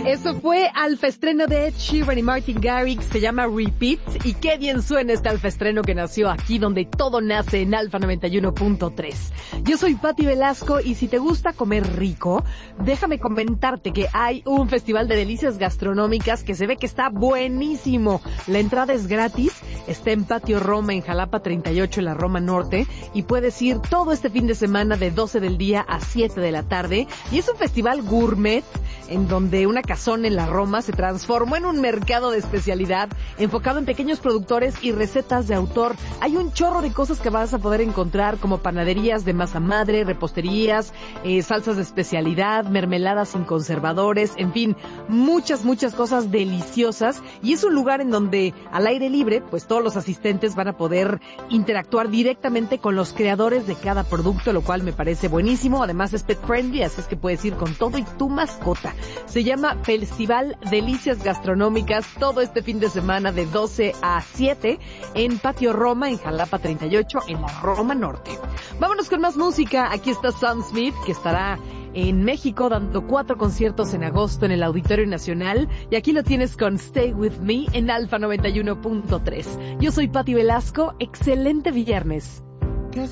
Eso fue alfaestreno de Ed Sheeran y Martin Garrix, se llama Repeat, y qué bien suena este alfaestreno que nació aquí donde todo nace en Alfa 91.3. Yo soy Pati Velasco y si te gusta comer rico, déjame comentarte que hay un festival de delicias gastronómicas que se ve que está buenísimo. La entrada es gratis, está en Patio Roma en Jalapa 38 en la Roma Norte y puedes ir todo este fin de semana de 12 del día a 7 de la tarde y es un festival gourmet en donde una casona en la Roma se transformó en un mercado de especialidad enfocado en pequeños productores y recetas de autor. Hay un chorro de cosas que vas a poder encontrar como panaderías de masa madre, reposterías, salsas de especialidad, mermeladas sin conservadores, en fin, muchas cosas deliciosas y es un lugar en donde al aire libre, pues todos los asistentes van a poder interactuar directamente con los creadores de cada producto, lo cual me parece buenísimo. Además es pet friendly, así es que puedes ir con todo y tu mascota. Se llama Festival Delicias Gastronómicas todo este fin de semana de 12 a 7 en Patio Roma, en Jalapa 38, en la Roma Norte. Vámonos con más música. Aquí está Sam Smith, que estará en México dando 4 conciertos en agosto en el Auditorio Nacional. Y aquí lo tienes con Stay With Me en Alfa 91.3. Yo soy Pati Velasco. Excelente viernes.